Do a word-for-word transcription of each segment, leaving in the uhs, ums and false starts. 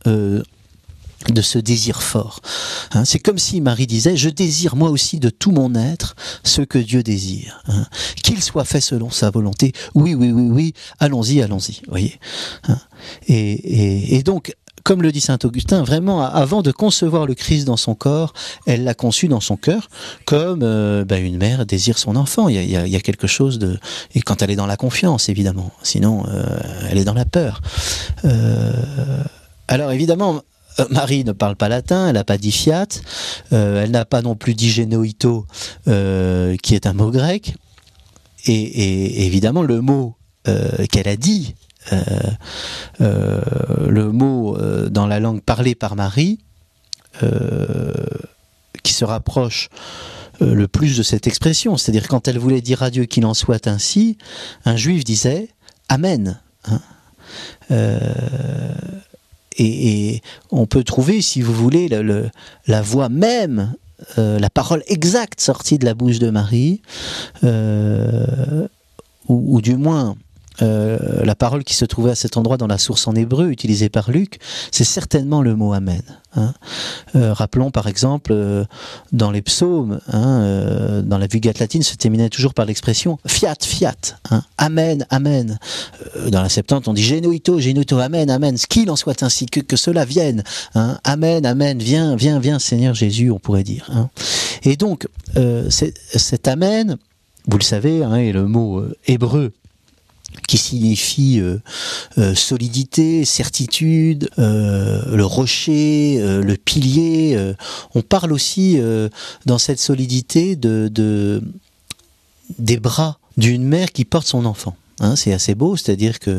euh, de ce désir fort. Hein, c'est comme si Marie disait, je désire moi aussi de tout mon être ce que Dieu désire. Hein, qu'il soit fait selon sa volonté. Oui, oui, oui, oui, allons-y, allons-y. Voyez. Hein, et, et, et donc, comme le dit saint Augustin, vraiment, avant de concevoir le Christ dans son corps, elle l'a conçu dans son cœur, comme euh, bah, une mère désire son enfant. Il y, a, il, y a, il y a quelque chose de... Et quand elle est dans la confiance, évidemment. Sinon, euh, elle est dans la peur. Euh, alors, évidemment, Marie ne parle pas latin, elle n'a pas dit fiat, euh, elle n'a pas non plus dit génoïto, euh, qui est un mot grec. Et, et, et évidemment, le mot euh, qu'elle a dit, Euh, euh, le mot euh, dans la langue parlée par Marie euh, qui se rapproche euh, le plus de cette expression, c'est-à-dire quand elle voulait dire à Dieu qu'il en soit ainsi, un juif disait Amen. Hein. Euh, et, et on peut trouver, si vous voulez, le, le, la voix même, euh, la parole exacte sortie de la bouche de Marie, euh, ou, ou du moins Euh, la parole qui se trouvait à cet endroit dans la source en hébreu utilisée par Luc, c'est certainement le mot Amen. Hein. Euh, rappelons par exemple euh, dans les psaumes, hein, euh, dans la Vulgate latine se terminait toujours par l'expression fiat, fiat, hein, Amen, Amen. Euh, dans la Septante on dit genoito, genoito, Amen, Amen, qu'il en soit ainsi, que, que cela vienne. Hein. Amen, Amen, viens, viens, viens Seigneur Jésus, on pourrait dire. Hein. Et donc euh, c'est, cet Amen, vous le savez, hein, est le mot euh, hébreu qui signifie euh, euh, solidité, certitude, euh, le rocher, euh, le pilier. Euh, on parle aussi euh, dans cette solidité de, de, des bras d'une mère qui porte son enfant. Hein, c'est assez beau, c'est-à-dire que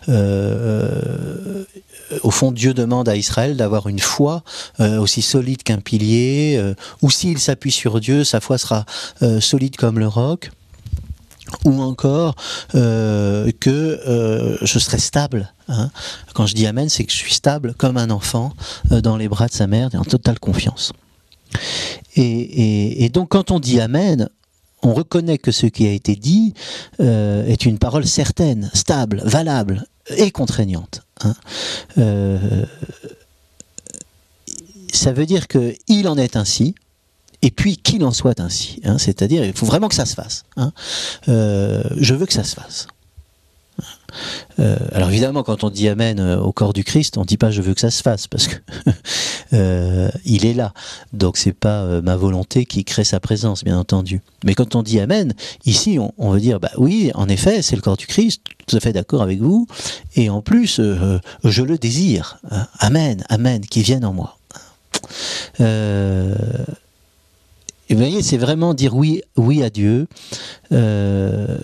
euh, au fond Dieu demande à Israël d'avoir une foi euh, aussi solide qu'un pilier, euh, ou s'il s'appuie sur Dieu, sa foi sera euh, solide comme le roc. Ou encore euh, que euh, je serai stable. Hein. Quand je dis Amen, c'est que je suis stable comme un enfant euh, dans les bras de sa mère, en totale confiance. Et, et, et donc quand on dit Amen, on reconnaît que ce qui a été dit euh, est une parole certaine, stable, valable et contraignante. Hein. Euh, ça veut dire qu'il en est ainsi. Et puis qu'il en soit ainsi, hein, c'est-à-dire il faut vraiment que ça se fasse. Hein. Euh, je veux que ça se fasse. Euh, alors évidemment, quand on dit Amen au corps du Christ, on ne dit pas je veux que ça se fasse, parce que euh, il est là. Donc c'est pas euh, ma volonté qui crée sa présence, bien entendu. Mais quand on dit Amen, ici on, on veut dire bah oui, en effet, c'est le corps du Christ, tout à fait d'accord avec vous, et en plus euh, je le désire. Hein. Amen, Amen, qui vienne en moi. Euh, Et vous voyez, c'est vraiment dire oui, oui à Dieu. Euh,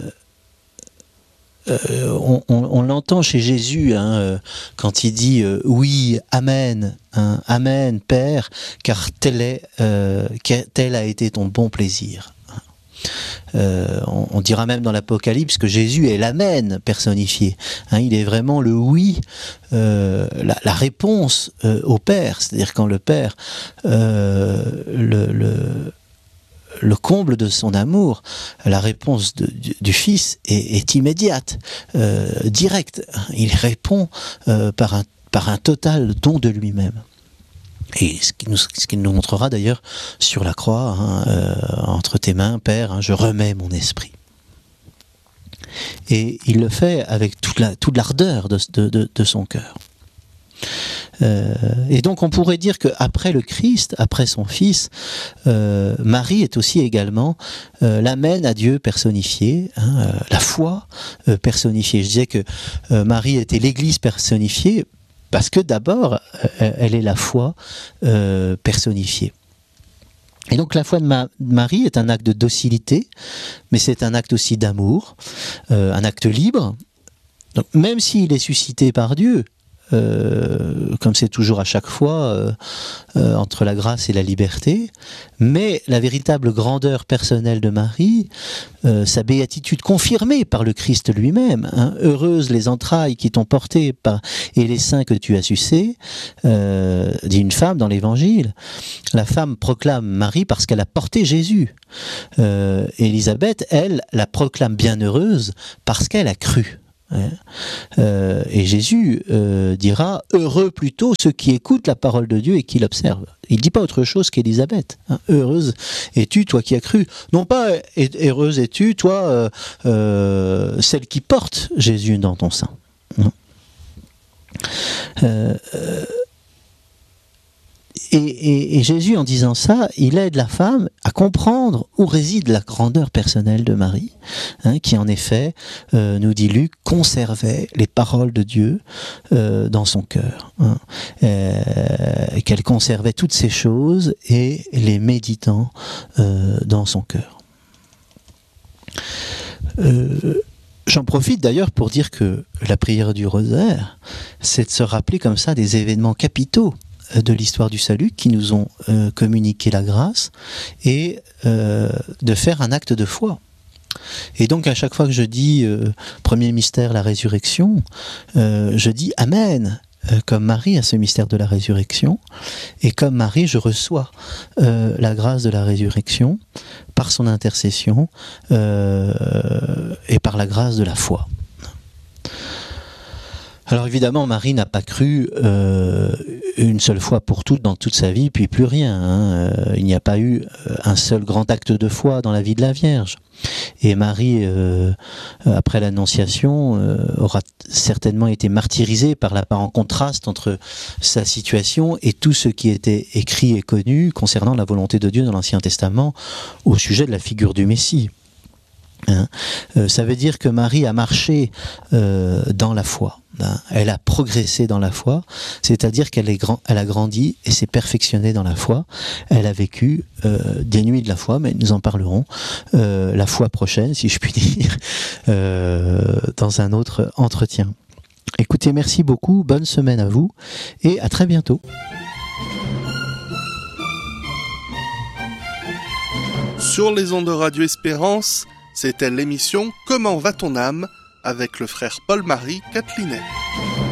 euh, on, on, on l'entend chez Jésus hein, euh, quand il dit euh, oui, Amen, hein, Amen, Père, car tel, est, euh, tel a été ton bon plaisir. Euh, on, on dira même dans l'Apocalypse que Jésus est l'Amen personnifié. Hein, il est vraiment le oui, euh, la, la réponse euh, au Père. C'est-à-dire quand le Père euh, le, le le comble de son amour, la réponse de, du, du Fils est, est immédiate, euh, directe. Il répond euh, par, un, par un total don de lui-même. Et ce qui nous, ce qui nous montrera d'ailleurs sur la croix, hein, euh, entre tes mains, Père, hein, je remets mon esprit. Et il le fait avec toute, la, toute l'ardeur de, de, de, de son cœur. Euh, et donc on pourrait dire qu'après le Christ, après son Fils, euh, Marie est aussi également euh, l'Amen à Dieu personnifié, hein, euh, la foi euh, personnifiée. Je disais que euh, Marie était l'Église personnifiée parce que d'abord euh, elle est la foi euh, personnifiée. Et donc la foi de, Ma- de Marie est un acte de docilité, mais c'est un acte aussi d'amour, euh, un acte libre. Donc même s'il est suscité par Dieu, Euh, comme c'est toujours à chaque fois euh, euh, entre la grâce et la liberté, mais la véritable grandeur personnelle de Marie, euh, sa béatitude confirmée par le Christ lui-même, hein, heureuses les entrailles qui t'ont porté par, et les seins que tu as sucés, euh, dit une femme dans l'Évangile. La femme proclame Marie parce qu'elle a porté Jésus. Euh, Élisabeth, elle, la proclame bienheureuse parce qu'elle a cru. Hein. Euh, et Jésus euh, dira « Heureux plutôt ceux qui écoutent la parole de Dieu et qui l'observent ». Il ne dit pas autre chose qu'Élisabeth. Hein. « Heureuse es-tu, toi qui as cru ». Non pas « Heureuse es-tu, toi, euh, euh, celle qui porte Jésus dans ton sein ». Euh, euh, Et, et, et Jésus, en disant ça, il aide la femme à comprendre où réside la grandeur personnelle de Marie, hein, qui en effet, euh, nous dit Luc, conservait les paroles de Dieu euh, dans son cœur, hein, euh, et qu'elle conservait toutes ces choses et les méditant euh, dans son cœur. Euh, J'en profite d'ailleurs pour dire que la prière du rosaire, c'est de se rappeler comme ça des événements capitaux de l'histoire du salut qui nous ont euh, communiqué la grâce et euh, de faire un acte de foi. Et donc à chaque fois que je dis euh, premier mystère, la résurrection, euh, je dis Amen, euh, comme Marie à ce mystère de la résurrection, et comme Marie je reçois euh, la grâce de la résurrection par son intercession euh, et par la grâce de la foi. Alors évidemment, Marie n'a pas cru euh, une seule fois pour toutes dans toute sa vie, puis plus rien. Hein. Euh, il n'y a pas eu un seul grand acte de foi dans la vie de la Vierge. Et Marie, euh, après l'Annonciation, euh, aura certainement été martyrisée par l'apparent contraste entre sa situation et tout ce qui était écrit et connu concernant la volonté de Dieu dans l'Ancien Testament au sujet de la figure du Messie. Hein, euh, ça veut dire que Marie a marché euh, dans la foi, hein, elle a progressé dans la foi, c'est-à-dire qu'elle est grand, elle a grandi et s'est perfectionnée dans la foi, elle a vécu euh, des nuits de la foi, mais nous en parlerons euh, la fois prochaine, si je puis dire, euh, dans un autre entretien. Écoutez, merci beaucoup, bonne semaine à vous et à très bientôt. Sur les ondes de Radio Espérance, c'était l'émission Comment va ton âme avec le frère Paul-Marie Catelinet.